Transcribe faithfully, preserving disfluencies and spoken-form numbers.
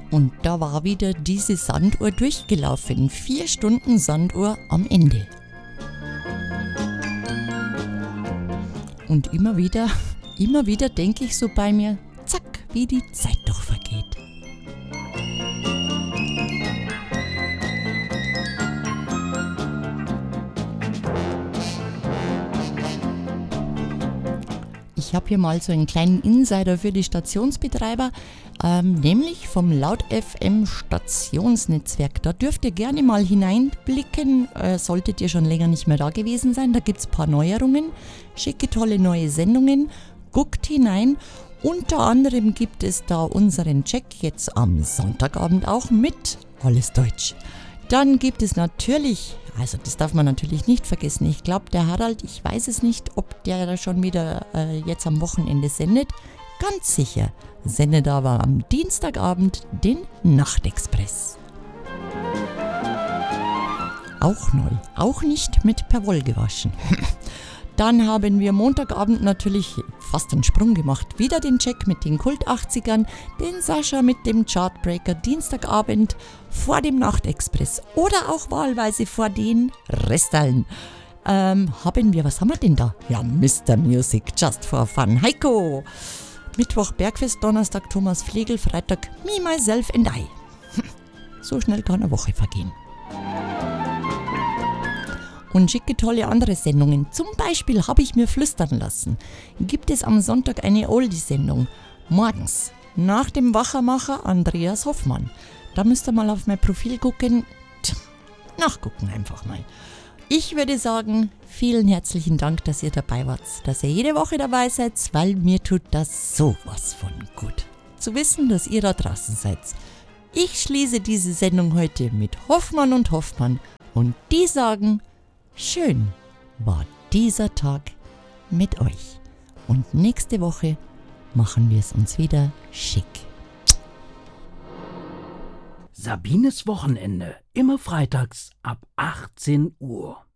Und da war wieder diese Sanduhr durchgelaufen. Vier Stunden Sanduhr am Ende. Und immer wieder, immer wieder denke ich so bei mir, zack, wie die Zeit doch vergeht. Ich habe hier mal so einen kleinen Insider für die Stationsbetreiber, ähm, nämlich vom Laut F M Stationsnetzwerk. Da dürft ihr gerne mal hineinblicken, äh, solltet ihr schon länger nicht mehr da gewesen sein. Da gibt es ein paar Neuerungen, schicke tolle neue Sendungen, guckt hinein. Unter anderem gibt es da unseren Check jetzt am Sonntagabend auch mit Alles Deutsch. Dann gibt es natürlich, also das darf man natürlich nicht vergessen, ich glaube der Harald, ich weiß es nicht, ob der da schon wieder äh, jetzt am Wochenende sendet. Ganz sicher sendet er aber am Dienstagabend den Nachtexpress. Auch neu, auch nicht mit Perwoll gewaschen. Dann haben wir Montagabend natürlich fast einen Sprung gemacht. Wieder den Check mit den Kult-achtzigern, den Sascha mit dem Chartbreaker Dienstagabend vor dem Nachtexpress oder auch wahlweise vor den Restallen. Ähm, haben wir, was haben wir denn da? Ja, Mister Music, Just for Fun, Heiko. Mittwoch Bergfest, Donnerstag Thomas Flegel, Freitag Me, Myself and I. So schnell kann eine Woche vergehen. Und schicke tolle andere Sendungen. Zum Beispiel habe ich mir flüstern lassen, gibt es am Sonntag eine Oldie-Sendung. Morgens, nach dem Wachermacher Andreas Hoffmann. Da müsst ihr mal auf mein Profil gucken. Tch, nachgucken einfach mal. Ich würde sagen, vielen herzlichen Dank, dass ihr dabei wart, dass ihr jede Woche dabei seid, weil mir tut das sowas von gut. Zu wissen, dass ihr da draußen seid. Ich schließe diese Sendung heute mit Hoffmann und Hoffmann und die sagen, schön war dieser Tag mit euch. Und nächste Woche machen wir es uns wieder schick. Sabines Wochenende, immer freitags ab achtzehn Uhr.